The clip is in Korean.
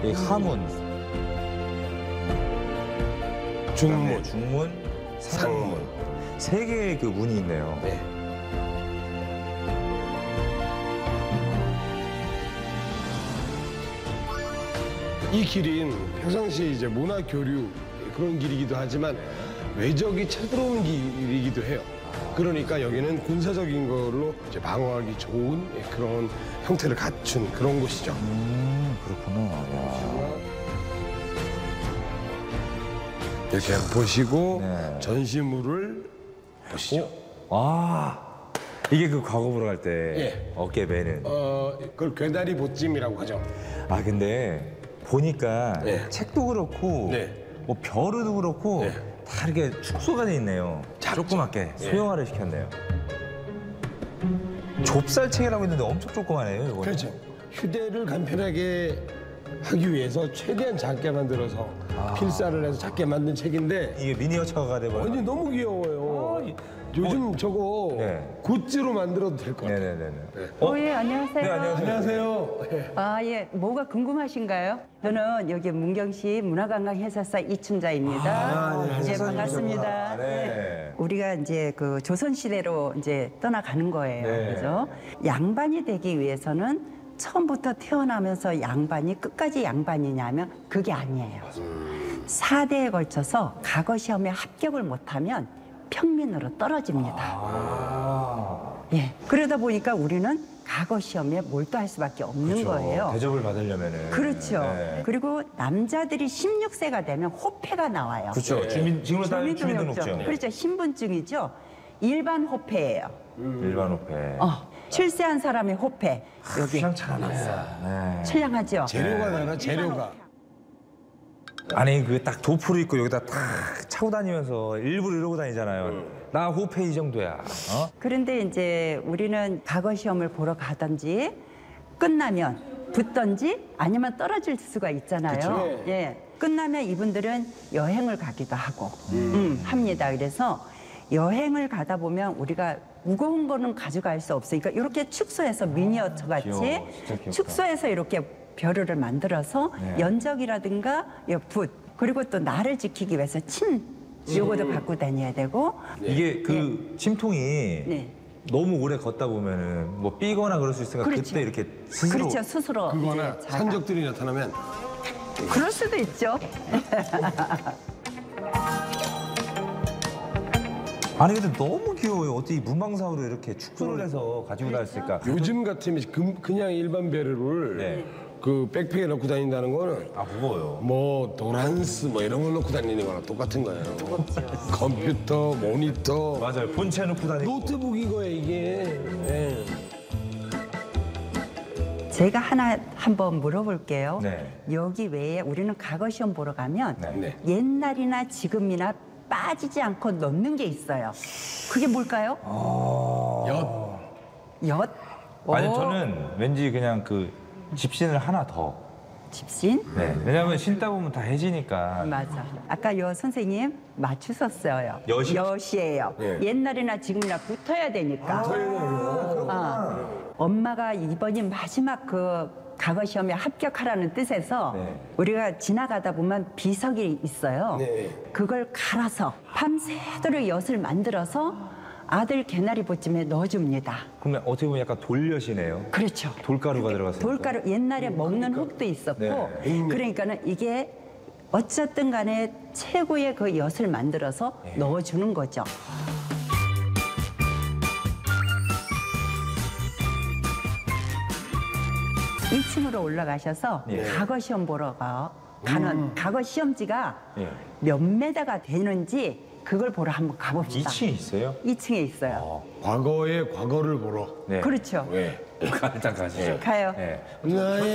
이 하문, 중문, 중문, 상문. 세 개의 그 문이 있네요. 네. 이 길은 평상시 이제 문화 교류 그런 길이기도 하지만 외적이 쳐들어오는 길이기도 해요. 그러니까 여기는 군사적인 걸로 이제 방어하기 좋은 그런 형태를 갖춘 그런 곳이죠. 그렇구나. 야. 이렇게 보시고 네. 전시물을 보시죠. 아, 이게 그 과거 보러 갈 때 예. 어깨 매는. 그걸 괴다리 보찜이라고 하죠. 아, 근데 보니까 네. 책도 그렇고 네. 뭐 벼루도 그렇고 네. 다 이렇게 축소가 돼 있네요. 조그맣게 소형화를 시켰네요. 좁쌀책이라고 했는데 엄청 조그마네요, 이거. 그렇죠. 휴대를 간편하게 하기 위해서 최대한 작게 만들어서 필사를 해서 작게 만든 책인데 이게 미니어처가 돼버려. 완전 너무 귀여워요. 요즘 저거 네. 굿즈로 만들어도 될 것 같아요. 네네네네. 예, 안녕하세요. 네, 안녕하세요. 안녕하세요. 예. 아, 예. 뭐가 궁금하신가요? 저는 여기 문경시 문화관광회사사 이춘자입니다. 예, 반갑습니다. 네. 우리가 이제 그 조선시대로 이제 떠나가는 거예요. 네. 그죠? 양반이 되기 위해서는 처음부터 태어나면서 양반이 끝까지 양반이냐면 그게 아니에요. 4대에 걸쳐서 과거 시험에 합격을 못하면 평민으로 떨어집니다. 예. 그러다 보니까 우리는 과거 시험에 몰두할 수밖에 없는 거예요. 대접을 받으려면은. 그렇죠. 네. 그리고 남자들이 16세가 되면 호패가 나와요. 그렇죠. 지금으로 따지면 주민등록증. 그렇죠. 신분증이죠. 일반 호패예요. 일반 호패. 출세한 사람의 호패. 여기 시장차가 네. 출량하죠. 재료가 나나 재료가. 아니 그 딱 도프를 입고 여기다 탁 차고 다니면서 일부러 이러고 다니잖아요. 나 호패 이 정도야. 어? 그런데 이제 우리는 과거 시험을 보러 가든지 끝나면 붙든지 아니면 떨어질 수가 있잖아요. 그쵸. 예. 끝나면 이분들은 여행을 가기도 하고 합니다. 그래서 여행을 가다 보면 우리가 무거운 거는 가져갈 수 없으니까 이렇게 축소해서 미니어처 같이 귀여워. 진짜 귀엽다. 축소해서 이렇게 벼루를 만들어서 네. 연적이라든가 붓 그리고 또 나를 지키기 위해서 침 요거도 갖고 다녀야 되고 이게 그 침통이 네. 너무 오래 걷다 보면은 뭐 삐거나 그럴 수 있으니까 그렇죠. 그때 이렇게 스스로 그렇죠. 스스로 그거나 이제 자가. 산적들이 나타나면 그럴 수도 있죠. 아니 근데 너무 귀여워요. 어떻게 문방사우로 이렇게 축소를 해서 가지고 다녔을까? 요즘 같으면 그냥 일반 배류를 네. 그 백팩에 넣고 다닌다는 거는 아 무거워요. 뭐 도란스 뭐 이런 걸 넣고 다니는 거랑 똑같은 거예요. 컴퓨터, 모니터, 맞아요. 본체 놓고 다니고. 노트북 이거예요 이게. 예. 제가 하나 한번 물어볼게요. 네. 여기 외에 우리는 과거 시험 보러 가면 네. 옛날이나 지금이나 빠지지 않고 넣는 게 있어요. 그게 뭘까요? 엿. 엿. 아니 오, 저는 왠지 그냥 그 집신을 하나 더. 집신. 네. 왜냐면 신다 보면 다 해지니까. 맞아. 아까 여 선생님 맞추셨어요. 엿이? 엿이에요. 예. 옛날이나 지금이나 붙어야 되니까. 엄마가 이번이 마지막 그 과거 시험에 합격하라는 뜻에서 네. 우리가 지나가다 보면 비석이 있어요. 네. 그걸 갈아서 밤새도록 엿을 만들어서 아들 개나리 보찜에 넣어줍니다. 그러면 어떻게 보면 약간 돌엿이네요. 그렇죠. 돌가루가 들어갔어요. 돌가루 옛날에 먹는 흙도 있었고 네. 그러니까는 이게 어쨌든 간에 최고의 그 엿을 만들어서 넣어주는 거죠. 이 층으로 올라가셔서 예. 과거 시험 보러 가는 과거 시험지가 예. 몇 메다가 되는지 그걸 보러 한번 가봅시다. 2층이 있어요? 2층에 있어요. 과거의 과거를 보러. 네. 그렇죠. 왜? 일단 가시죠. 가요. 네. 나의